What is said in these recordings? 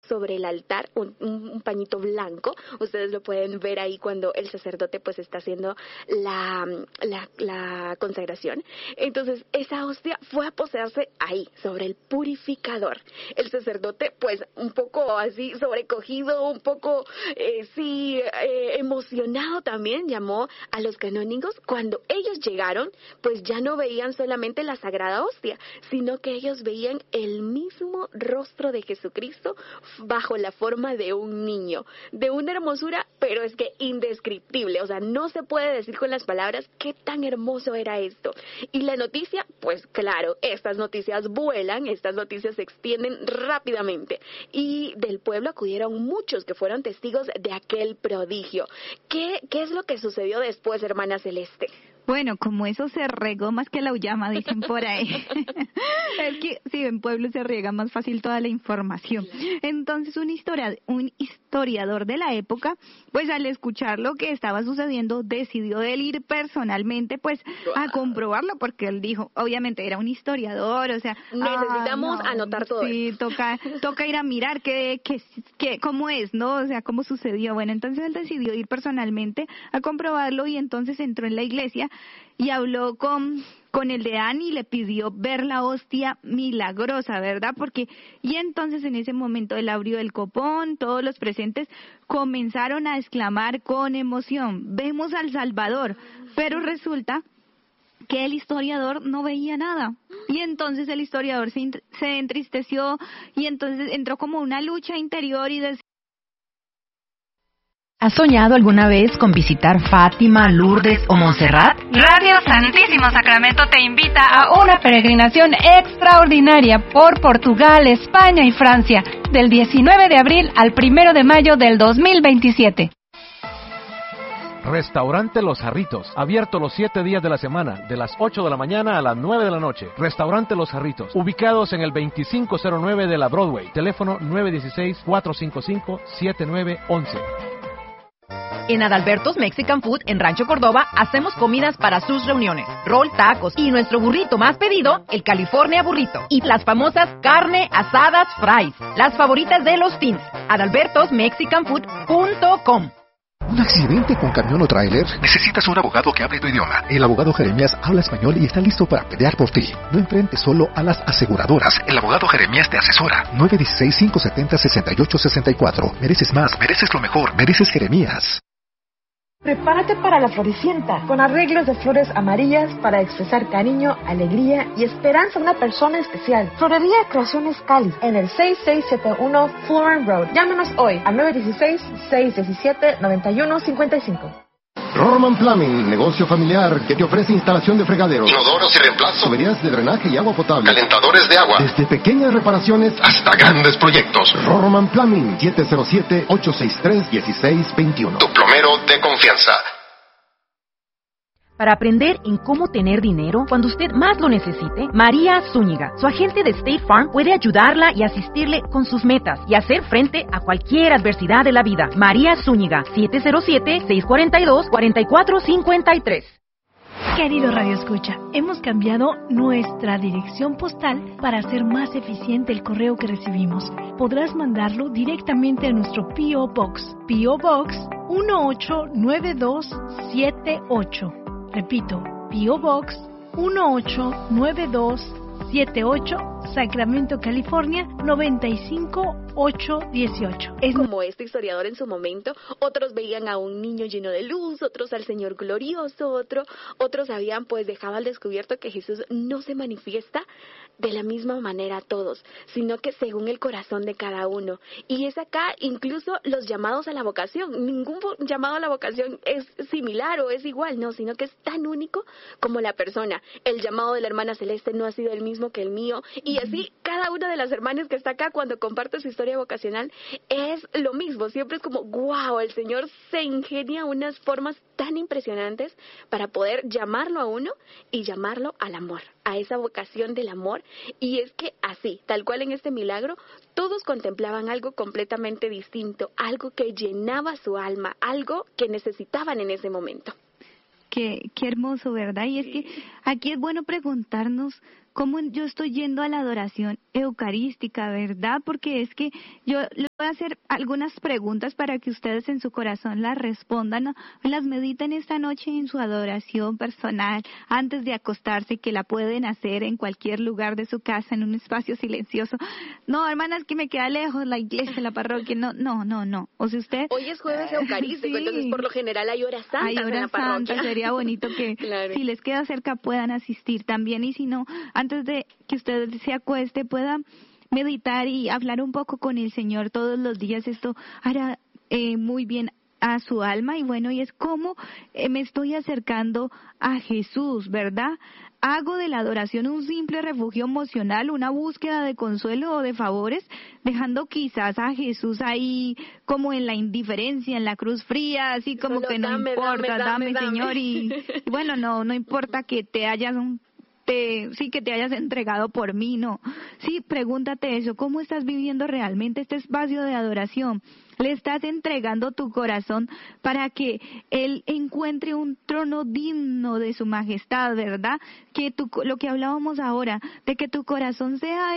sobre el altar un pañito blanco. Ustedes lo pueden ver ahí cuando el sacerdote pues está haciendo la consagración. Entonces esa hostia fue a posarse ahí, sobre el purificador. El sacerdote pues un poco así sobrecogido, un poco emocionado también, llamó a los canónigos. Cuando ellos llegaron, pues ya no veían solamente la sagrada hostia, sino que ellos veían el mismo rostro de Jesucristo bajo la forma de un niño, de una hermosura, pero es que indescriptible. O sea, no se puede decir con las palabras qué tan hermoso era esto. Y la noticia, pues claro, estas noticias vuelan, estas noticias se extienden rápidamente. Y del pueblo acudieron muchos que fueron testigos de aquel prodigio. ¿Qué es lo que sucedió después, hermana Celeste? Bueno, como eso se regó más que la uyama, dicen por ahí. Es que sí, en pueblo se riega más fácil toda la información. Entonces un historiador de la época, pues al escuchar lo que estaba sucediendo, decidió él ir personalmente pues a comprobarlo, porque él dijo, obviamente era un historiador, o sea... Necesitamos anotar todo sí, esto. toca ir a mirar cómo es, ¿no? O sea, cómo sucedió. Bueno, entonces él decidió ir personalmente a comprobarlo y entonces entró en la iglesia y habló con el deán y le pidió ver la hostia milagrosa, ¿verdad? Y entonces en ese momento él abrió el copón, todos los presentes comenzaron a exclamar con emoción, vemos al Salvador, pero resulta que el historiador no veía nada. Y entonces el historiador se entristeció y entonces entró como una lucha interior y decía, ¿has soñado alguna vez con visitar Fátima, Lourdes o Montserrat? Radio Santísimo Sacramento te invita a una peregrinación extraordinaria por Portugal, España y Francia, del 19 de abril al 1 de mayo del 2027. Restaurante Los Jarritos, abierto los 7 días de la semana, de las 8 de la mañana a las 9 de la noche. Restaurante Los Jarritos, ubicados en el 2509 de la Broadway. Teléfono 916-455-7911. En Adalberto's Mexican Food en Rancho Córdoba hacemos comidas para sus reuniones, rol, tacos y nuestro burrito más pedido, el California Burrito. Y las famosas carne asadas fries, las favoritas de los teens. adalbertosmexicanfood.com. ¿Un accidente con camión o tráiler? Necesitas un abogado que hable tu idioma. El abogado Jeremías habla español y está listo para pelear por ti. No enfrentes solo a las aseguradoras. El abogado Jeremías te asesora. 916-570-6864. Mereces más, mereces lo mejor, mereces Jeremías. Prepárate para la Floricienta, con arreglos de flores amarillas para expresar cariño, alegría y esperanza a una persona especial. Florería Creaciones Cali, en el 6671 Florence Road. Llámanos hoy al 916-617-9155. Rorman Plumbing, negocio familiar que te ofrece instalación de fregaderos, inodoros y reemplazo, tuberías de drenaje y agua potable, calentadores de agua, desde pequeñas reparaciones hasta grandes proyectos. Rorman Plumbing, 707-863-1621. Tu plomero de confianza. Para aprender en cómo tener dinero cuando usted más lo necesite, María Zúñiga, su agente de State Farm, puede ayudarla y asistirle con sus metas y hacer frente a cualquier adversidad de la vida. María Zúñiga, 707-642-4453. Querido Radio Escucha, hemos cambiado nuestra dirección postal para hacer más eficiente el correo que recibimos. Podrás mandarlo directamente a nuestro P.O. Box, P.O. Box 189278. Repito, P.O. Box 189278, Sacramento, California 95818. Como este historiador en su momento, otros veían a un niño lleno de luz, otros al Señor glorioso, otros habían pues dejado al descubierto que Jesús no se manifiesta de la misma manera a todos, sino que según el corazón de cada uno. Y es acá incluso los llamados a la vocación. Ningún llamado a la vocación es similar o es igual, no, sino que es tan único como la persona. El llamado de la hermana Celeste no ha sido el mismo que el mío, y así cada una de las hermanas que está acá cuando comparte su historia vocacional es lo mismo. Siempre es como, wow, el Señor se ingenia unas formas tan impresionantes para poder llamarlo a uno y llamarlo al amor, a esa vocación del amor. Y es que así, tal cual en este milagro, todos contemplaban algo completamente distinto, algo que llenaba su alma, algo que necesitaban en ese momento. Qué hermoso, ¿verdad? Y es que aquí es bueno preguntarnos cómo yo estoy yendo a la adoración eucarística, ¿verdad? Porque es que yo le voy a hacer algunas preguntas para que ustedes en su corazón las respondan, ¿no? Las mediten esta noche en su adoración personal, antes de acostarse, que la pueden hacer en cualquier lugar de su casa, en un espacio silencioso. No, hermanas, que me queda lejos la iglesia, la parroquia, no. O sea, usted... Hoy es jueves eucarístico, sí. Entonces por lo general hay horas santas en la parroquia. Sería bonito que claro. Si les queda cerca puedan asistir también, y si no, antes de que usted se acueste pueda meditar y hablar un poco con el Señor todos los días. Esto hará muy bien a su alma, y bueno, y es como me estoy acercando a Jesús, ¿verdad? Hago de la adoración un simple refugio emocional, una búsqueda de consuelo o de favores, dejando quizás a Jesús ahí como en la indiferencia, en la cruz fría, así como solo que no dame, importa, dame Señor, y bueno, no importa que te hayas que te hayas entregado por mí, no. Sí, pregúntate eso, ¿cómo estás viviendo realmente este espacio de adoración? Le estás entregando tu corazón para que Él encuentre un trono digno de su majestad, ¿verdad? Que lo que hablábamos ahora, de que tu corazón sea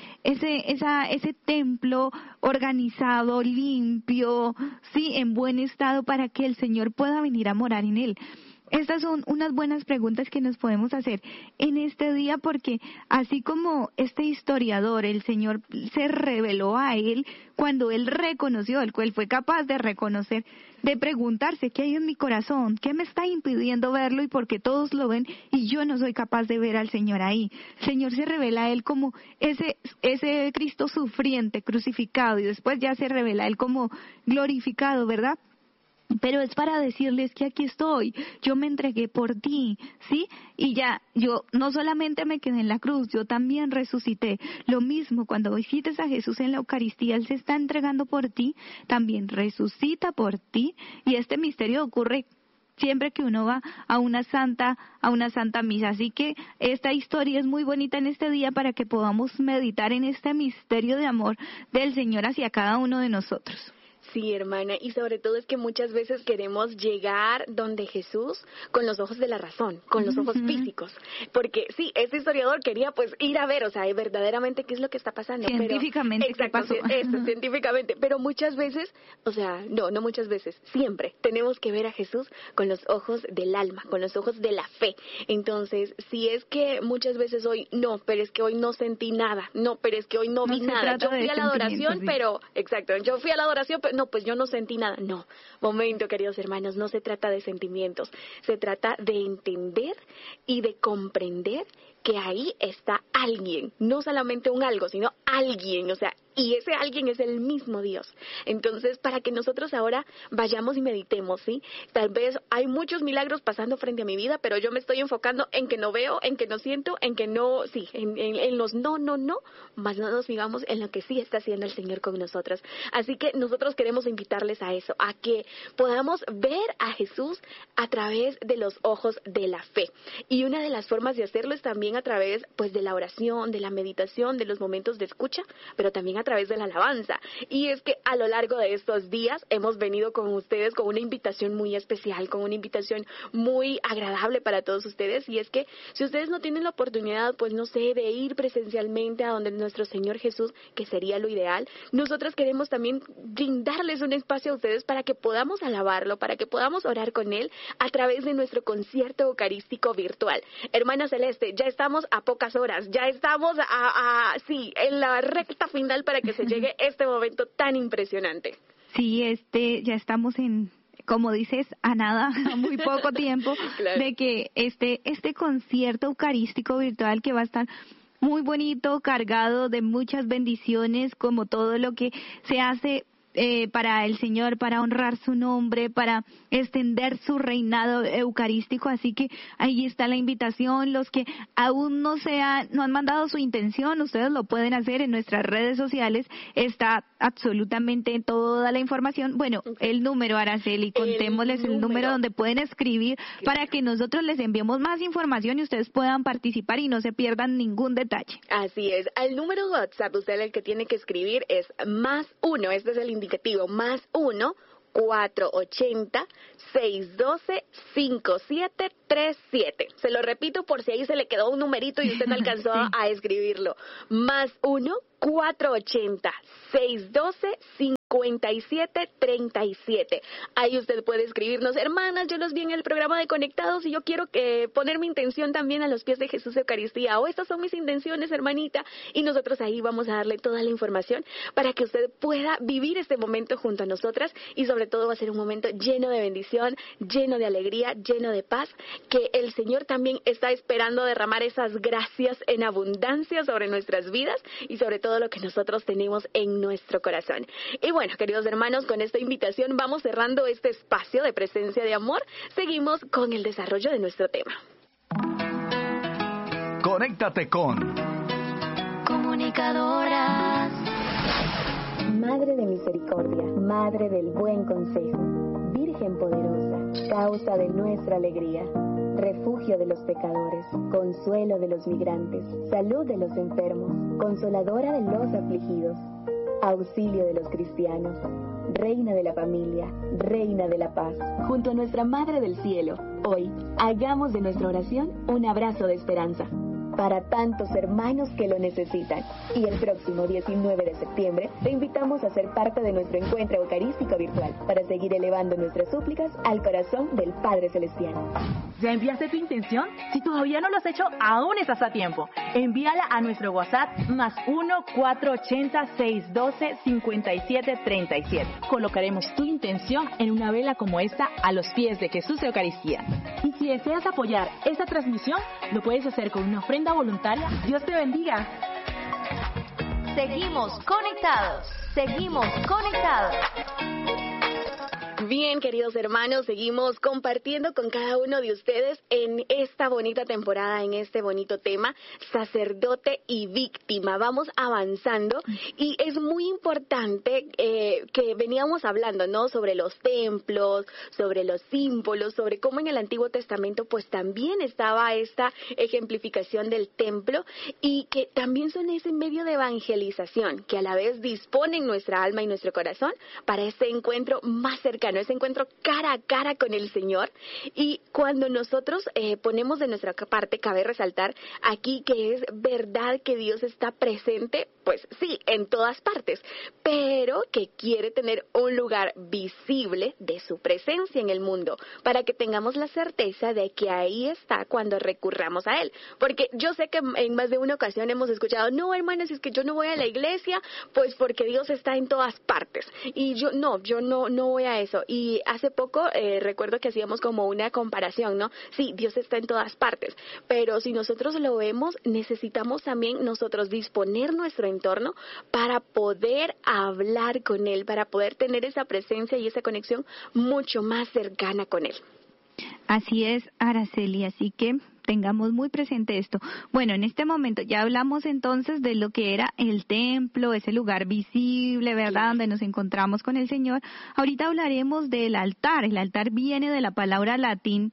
ese templo organizado, limpio, sí, en buen estado, para que el Señor pueda venir a morar en él. Estas son unas buenas preguntas que nos podemos hacer en este día, porque así como este historiador, el Señor se reveló a él cuando él reconoció, el cual fue capaz de reconocer, de preguntarse qué hay en mi corazón, qué me está impidiendo verlo, y porque todos lo ven y yo no soy capaz de ver al Señor ahí. El Señor se revela a él como ese Cristo sufriente, crucificado, y después ya se revela a él como glorificado, ¿verdad? Pero es para decirles que aquí estoy, yo me entregué por ti, ¿sí? Y ya, yo no solamente me quedé en la cruz, yo también resucité. Lo mismo, cuando visites a Jesús en la Eucaristía, Él se está entregando por ti, también resucita por ti, y este misterio ocurre siempre que uno va a una santa misa. Así que esta historia es muy bonita en este día para que podamos meditar en este misterio de amor del Señor hacia cada uno de nosotros. Sí, hermana, y sobre todo es que muchas veces queremos llegar donde Jesús con los ojos de la razón, con los ojos físicos, porque sí, este historiador quería pues ir a ver, o sea, verdaderamente qué es lo que está pasando. Científicamente, pero, exacto, ¿qué pasó? Científicamente, pero muchas veces, o sea, no muchas veces, siempre tenemos que ver a Jesús con los ojos del alma, con los ojos de la fe. Entonces, si es que muchas veces hoy, no, pero es que hoy no sentí nada, no, pero es que hoy no vi nada, yo fui a la adoración, sí. Pero, exacto, yo fui a la adoración, pero no, pues yo no sentí nada. No, momento, queridos hermanos, no se trata de sentimientos, se trata de entender y de comprender que ahí está alguien, no solamente un algo, sino alguien, o sea, y ese alguien es el mismo Dios. Entonces, para que nosotros ahora vayamos y meditemos, ¿sí? Tal vez hay muchos milagros pasando frente a mi vida, pero yo me estoy enfocando en que no veo, en que no siento, en que no, sí, en los no, más no nos fijamos en lo que sí está haciendo el Señor con nosotros. Así que nosotros queremos invitarles a eso, a que podamos ver a Jesús a través de los ojos de la fe. Y una de las formas de hacerlo es también a través, pues, de la oración, de la meditación, de los momentos de escucha, pero también a través de la alabanza. Y es que a lo largo de estos días hemos venido con ustedes con una invitación muy especial, con una invitación muy agradable para todos ustedes, y es que si ustedes no tienen la oportunidad, pues no sé, de ir presencialmente a donde nuestro Señor Jesús, que sería lo ideal, nosotros queremos también brindarles un espacio a ustedes para que podamos alabarlo, para que podamos orar con Él a través de nuestro concierto eucarístico virtual. Hermana Celeste, ya estamos a pocas horas, ya estamos sí, en la recta final para que se llegue este momento tan impresionante. Sí, ya estamos en, como dices, a nada, a muy poco tiempo, claro, de que este concierto eucarístico virtual, que va a estar muy bonito, cargado de muchas bendiciones, como todo lo que se hace para el Señor, para honrar su nombre, para extender su reinado eucarístico. Así que ahí está la invitación. Los que aún no han mandado su intención, ustedes lo pueden hacer en nuestras redes sociales. Está absolutamente toda la información. Bueno, el número, Araceli, contémosles el número donde pueden escribir para que nosotros les enviemos más información y ustedes puedan participar y no se pierdan ningún detalle. Así es. Al número WhatsApp, usted el que tiene que escribir es +1, este es el indicativo, +1 480-612-5737. Se lo repito por si ahí se le quedó un numerito y usted no alcanzó a escribirlo. Más 1-480-612-5737. Ahí usted puede escribirnos: hermanas, yo los vi en el programa de Conectados y yo quiero poner mi intención también a los pies de Jesús de Eucaristía, o estas son mis intenciones, hermanita, y nosotros ahí vamos a darle toda la información para que usted pueda vivir este momento junto a nosotras, y sobre todo va a ser un momento lleno de bendición, lleno de alegría, lleno de paz, que el Señor también está esperando derramar esas gracias en abundancia sobre nuestras vidas y sobre todo lo que nosotros tenemos en nuestro corazón. Y bueno, queridos hermanos, con esta invitación vamos cerrando este espacio de presencia de amor. Seguimos con el desarrollo de nuestro tema. Conéctate con Comunicadoras. Madre de misericordia, Madre del buen consejo, Virgen poderosa, causa de nuestra alegría, refugio de los pecadores, consuelo de los migrantes, salud de los enfermos, consoladora de los afligidos, auxilio de los cristianos, Reina de la familia, Reina de la paz. Junto a nuestra Madre del Cielo, hoy, hagamos de nuestra oración un abrazo de esperanza para tantos hermanos que lo necesitan. Y el próximo 19 de septiembre te invitamos a ser parte de nuestro encuentro eucarístico virtual para seguir elevando nuestras súplicas al corazón del Padre Celestial. ¿Ya enviaste tu intención? Si todavía no lo has hecho, aún estás a tiempo. Envíala a nuestro WhatsApp más 1-480-612-5737. Colocaremos tu intención en una vela como esta a los pies de Jesús de Eucaristía. Y si deseas apoyar esta transmisión, lo puedes hacer con una ofrenda voluntaria. Dios te bendiga. Seguimos conectados. Seguimos conectados. Bien, queridos hermanos, seguimos compartiendo con cada uno de ustedes en esta bonita temporada, en este bonito tema, sacerdote y víctima. Vamos avanzando y es muy importante que veníamos hablando, ¿no?, sobre los templos, sobre los símbolos, sobre cómo en el Antiguo Testamento pues también estaba esta ejemplificación del templo y que también son ese medio de evangelización que a la vez disponen nuestra alma y nuestro corazón para este encuentro más cercano, ese encuentro cara a cara con el Señor. Y cuando nosotros ponemos de nuestra parte, cabe resaltar aquí que es verdad que Dios está presente, pues sí, en todas partes, pero que quiere tener un lugar visible de su presencia en el mundo, para que tengamos la certeza de que ahí está cuando recurramos a Él. Porque yo sé que en más de una ocasión hemos escuchado: no, hermanas, es que yo no voy a la iglesia, pues porque Dios está en todas partes. Y yo no voy a eso. Y hace poco recuerdo que hacíamos como una comparación, ¿no? Sí, Dios está en todas partes, pero si nosotros lo vemos, necesitamos también nosotros disponer nuestro entorno para poder hablar con Él, para poder tener esa presencia y esa conexión mucho más cercana con Él. Así es, Araceli, así que tengamos muy presente esto. Bueno, en este momento ya hablamos entonces de lo que era el templo, ese lugar visible, ¿verdad?, donde nos encontramos con el Señor. Ahorita hablaremos del altar. El altar viene de la palabra latín,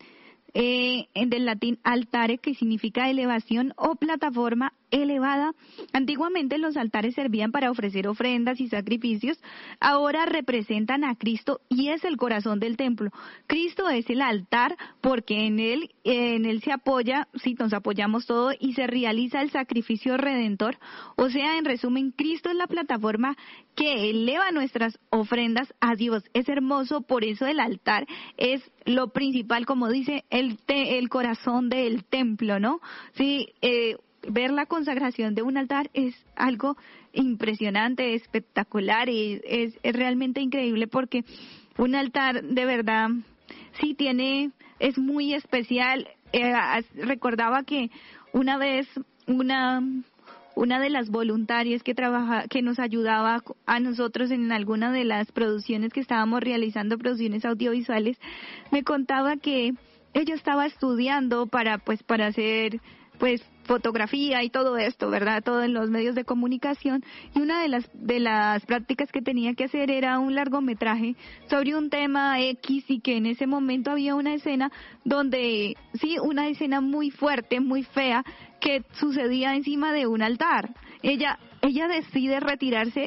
del latín altare, que significa elevación o plataforma elevada. Antiguamente los altares servían para ofrecer ofrendas y sacrificios. Ahora representan a Cristo y es el corazón del templo. Cristo es el altar porque en él se apoya, sí, nos apoyamos todo y se realiza el sacrificio redentor. O sea, en resumen, Cristo es la plataforma que eleva nuestras ofrendas a Dios. Es hermoso, por eso el altar es lo principal, como dice el corazón del templo, ¿no? Sí, ver la consagración de un altar es algo impresionante, espectacular y es realmente increíble, porque un altar de verdad sí es muy especial. Recordaba que una vez una de las voluntarias que nos ayudaba a nosotros en alguna de las producciones que estábamos realizando, producciones audiovisuales, me contaba que ella estaba estudiando para hacer fotografía y todo esto, ¿verdad?, todo en los medios de comunicación, y una de las prácticas que tenía que hacer era un largometraje sobre un tema X, y que en ese momento había una escena donde, sí, una escena muy fuerte, muy fea, que sucedía encima de un altar. Ella decide retirarse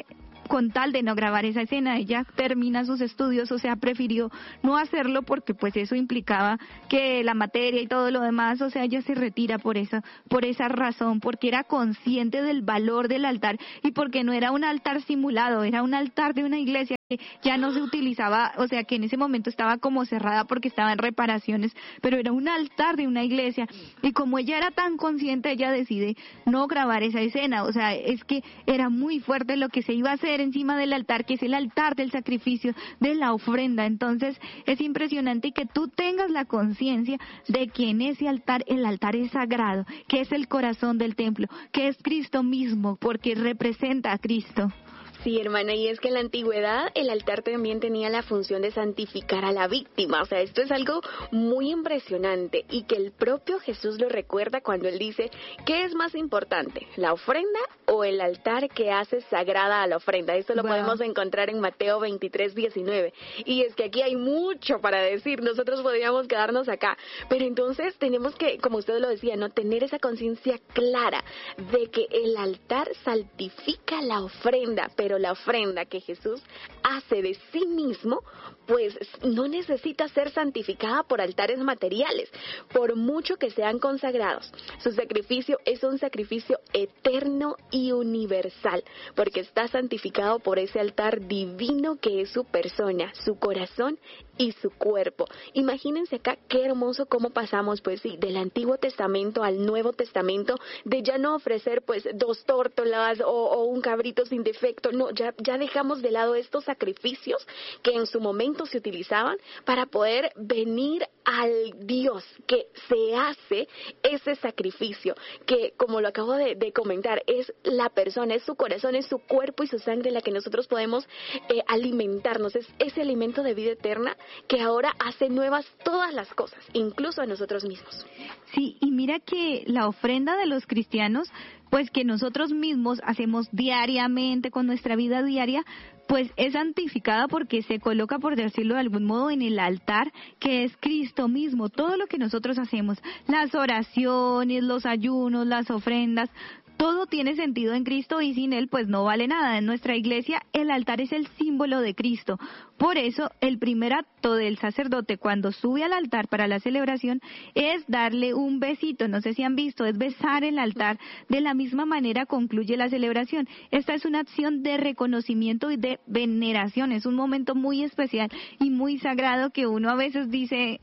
con tal de no grabar esa escena. Ella termina sus estudios, o sea, prefirió no hacerlo porque pues eso implicaba que la materia y todo lo demás, o sea, ella se retira por esa razón, porque era consciente del valor del altar y porque no era un altar simulado, era un altar de una iglesia que ya no se utilizaba, o sea, que en ese momento estaba como cerrada porque estaba en reparaciones, pero era un altar de una iglesia. Y como ella era tan consciente, ella decide no grabar esa escena. O sea, es que era muy fuerte lo que se iba a hacer encima del altar, que es el altar del sacrificio, de la ofrenda. Entonces es impresionante que tú tengas la conciencia de que en ese altar, el altar es sagrado, que es el corazón del templo, que es Cristo mismo, porque representa a Cristo. Sí, hermana, y es que en la antigüedad el altar también tenía la función de santificar a la víctima. O sea, esto es algo muy impresionante y que el propio Jesús lo recuerda cuando él dice, ¿qué es más importante, la ofrenda o el altar que hace sagrada a la ofrenda? Esto lo podemos encontrar en Mateo 23:19. Y es que aquí hay mucho para decir, nosotros podríamos quedarnos acá, pero entonces tenemos que, como usted lo decía, no tener esa conciencia clara de que el altar santifica la ofrenda, pero la ofrenda que Jesús hace de sí mismo, pues no necesita ser santificada por altares materiales, por mucho que sean consagrados. Su sacrificio es un sacrificio eterno y universal, porque está santificado por ese altar divino que es su persona, su corazón y su cuerpo. Imagínense acá qué hermoso cómo pasamos, pues sí, del Antiguo Testamento al Nuevo Testamento, de ya no ofrecer pues 2 tórtolas o un cabrito sin defecto, no, ya dejamos de lado estos sacrificios que en su momento se utilizaban para poder venir al Dios que se hace ese sacrificio, que como lo acabo de comentar, es la persona, es su corazón, es su cuerpo y su sangre la que nosotros podemos alimentarnos, es ese alimento de vida eterna que ahora hace nuevas todas las cosas, incluso a nosotros mismos. Sí, y mira que la ofrenda de los cristianos, pues que nosotros mismos hacemos diariamente con nuestra vida diaria, pues es santificada porque se coloca, por decirlo de algún modo, en el altar que es Cristo mismo. Todo lo que nosotros hacemos, las oraciones, los ayunos, las ofrendas, todo tiene sentido en Cristo y sin Él pues no vale nada. En nuestra iglesia el altar es el símbolo de Cristo. Por eso el primer acto del sacerdote cuando sube al altar para la celebración es darle un besito. No sé si han visto, es besar el altar. De la misma manera concluye la celebración. Esta es una acción de reconocimiento y de veneración. Es un momento muy especial y muy sagrado que uno a veces dice,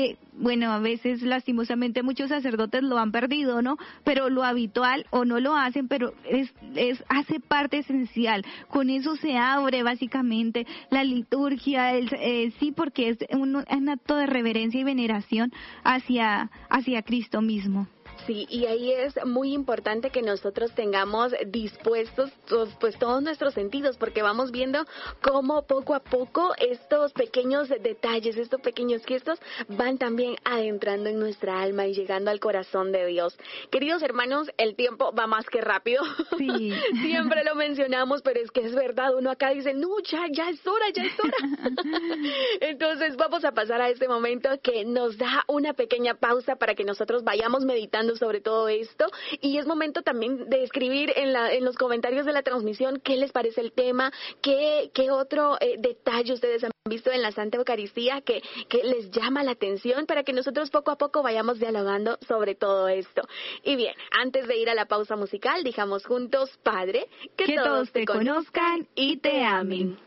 a veces lastimosamente muchos sacerdotes lo han perdido, ¿no? Pero lo habitual o no lo hacen, pero hace parte esencial. Con eso se abre básicamente la liturgia, sí, porque es un acto de reverencia y veneración hacia Cristo mismo. Sí, y ahí es muy importante que nosotros tengamos dispuestos pues todos nuestros sentidos, porque vamos viendo cómo poco a poco estos pequeños detalles, estos pequeños gestos van también adentrando en nuestra alma y llegando al corazón de Dios. Queridos hermanos, el tiempo va más que rápido. Sí. Siempre lo mencionamos, pero es que es verdad, uno acá dice, no, ya es hora. Entonces vamos a pasar a este momento que nos da una pequeña pausa para que nosotros vayamos meditando sobre todo esto, y es momento también de escribir en los comentarios de la transmisión qué les parece el tema, qué otro detalle ustedes han visto en la Santa Eucaristía que les llama la atención, para que nosotros poco a poco vayamos dialogando sobre todo esto. Y bien, antes de ir a la pausa musical, dijamos juntos, Padre, que todos te conozcan y te amen.